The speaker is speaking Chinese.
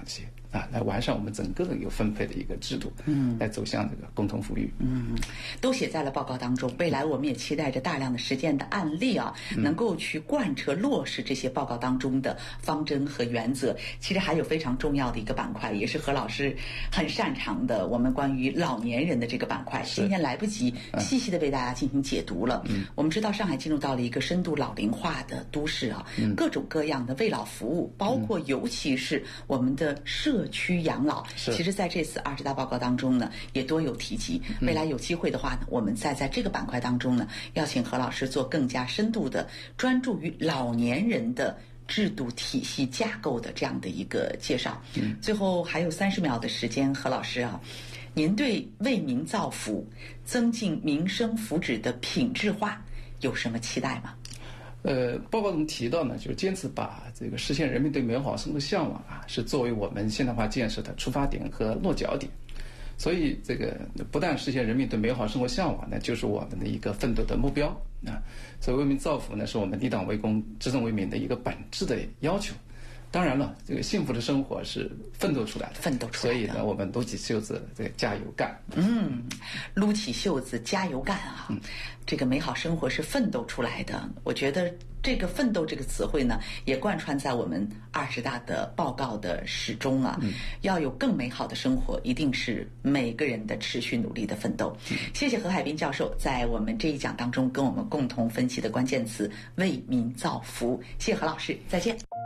这些来完善我们整个的一个分配的一个制度，来走向这个共同富裕。 都写在了报告当中。未来我们也期待着大量的实践的案例能够去贯彻落实这些报告当中的方针和原则。其实还有非常重要的一个板块，也是何老师很擅长的，我们关于老年人的这个板块，今天来不及细细的为大家进行解读了。我们知道上海进入到了一个深度老龄化的都市各种各样的为老服务，包括尤其是我们的社区养老，其实在这次20大报告当中呢也多有提及。未来有机会的话呢，我们在这个板块当中呢，要请何老师做更加深度的专注于老年人的制度体系架构的这样的一个介绍。最后还有30秒的时间，何老师您对为民造福、增进民生福祉的品质化有什么期待吗？ 报告中提到呢，就是坚持把这个实现人民对美好生活向往是作为我们现代化建设的出发点和落脚点。所以这个不但实现人民对美好生活向往呢，就是我们的一个奋斗的目标所以为民造福呢，是我们立党为公、执政为民的一个本质的要求。当然了，这个幸福的生活是奋斗出来的，所以呢，我们撸起袖子这个加油干。 撸起袖子加油干这个美好生活是奋斗出来的。我觉得这个奋斗这个词汇呢，也贯穿在我们20大的报告的始终要有更美好的生活，一定是每个人的持续努力的奋斗。谢谢何海滨教授在我们这一讲当中跟我们共同分析的关键词为民造福。谢谢何老师，再见。